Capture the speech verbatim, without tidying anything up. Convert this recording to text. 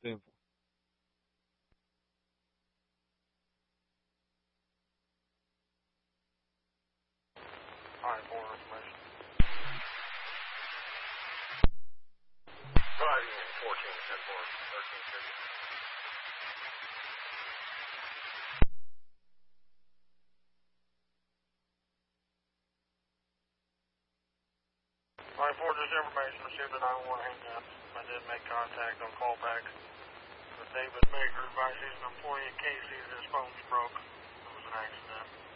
ten four. Alright, four information. Five unit fourteen, ten four, thirteen fifty. Alright, four, just information received at nine one one hang up. I did make contact on callback with David Baker, advised he's an employee at Casey's, his phone's broke. It was an accident.